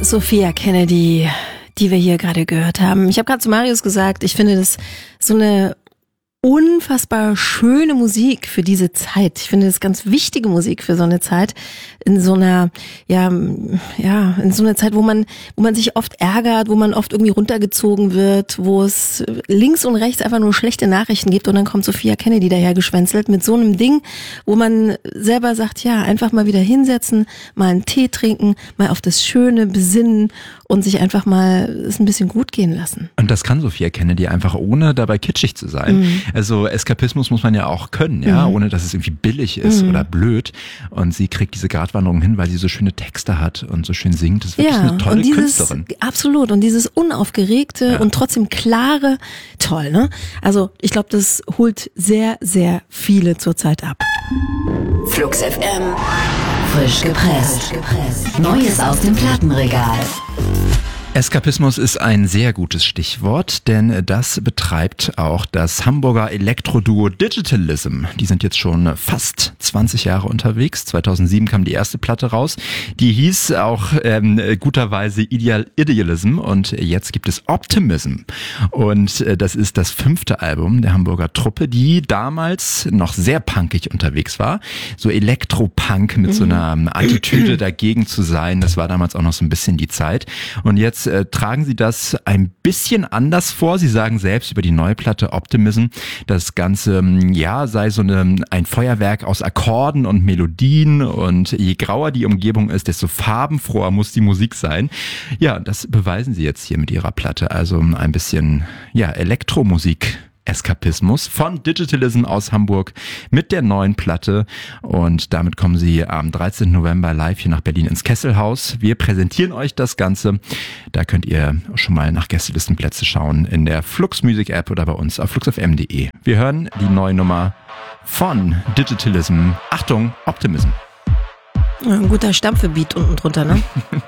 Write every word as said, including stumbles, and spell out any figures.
Sophia Kennedy, die wir hier gerade gehört haben. Ich habe gerade zu Marius gesagt, ich finde das so eine unfassbar schöne Musik für diese Zeit. Ich finde das ganz wichtige Musik für so eine Zeit, in so einer, ja, ja, in so einer Zeit, wo man, wo man sich oft ärgert, wo man oft irgendwie runtergezogen wird, wo es links und rechts einfach nur schlechte Nachrichten gibt und dann kommt Sophia Kennedy dahergeschwänzelt mit so einem Ding, wo man selber sagt, ja, einfach mal wieder hinsetzen, mal einen Tee trinken, mal auf das Schöne besinnen und sich einfach mal es ein bisschen gut gehen lassen. Und das kann Sophia Kennedy einfach, ohne dabei kitschig zu sein. Mhm. Also Eskapismus muss man ja auch können, ja, mhm. ohne dass es irgendwie billig ist mhm. oder blöd. Und sie kriegt diese Gratwanderung hin, weil sie so schöne Texte hat und so schön singt. Das ist wirklich ja, eine tolle und dieses, Künstlerin. Absolut. Und dieses unaufgeregte ja. und trotzdem klare, toll, ne? Also ich glaube, das holt sehr, sehr viele zurzeit ab. Flux F M. Frisch gepresst. Neues aus dem Plattenregal. Eskapismus ist ein sehr gutes Stichwort, denn das betreibt auch das Hamburger Elektroduo Digitalism. Die sind jetzt schon fast zwanzig Jahre unterwegs. zweitausendsieben kam die erste Platte raus. Die hieß auch ähm, guterweise Ideal Idealism und jetzt gibt es Optimism. Und äh, das ist das fünfte Album der Hamburger Truppe, die damals noch sehr punkig unterwegs war. So Elektropunk mit mhm. so einer Attitüde dagegen zu sein. Das war damals auch noch so ein bisschen die Zeit. Und jetzt Äh, tragen sie das ein bisschen anders vor. Sie sagen selbst über die neue Platte Optimism, das Ganze ja sei so eine, ein Feuerwerk aus Akkorden und Melodien und je grauer die Umgebung ist, desto farbenfroher muss die Musik sein. Ja, das beweisen sie jetzt hier mit ihrer Platte. Also ein bisschen ja Elektromusik. Eskapismus von Digitalism aus Hamburg mit der neuen Platte und damit kommen sie am dreizehnten November live hier nach Berlin ins Kesselhaus. Wir präsentieren euch das Ganze. Da könnt ihr schon mal nach Gästelistenplätze schauen in der Flux Music App oder bei uns auf flux f m punkt de. Wir hören die neue Nummer von Digitalism. Achtung, Optimism. Ein guter Stampfebeat unten drunter, ne?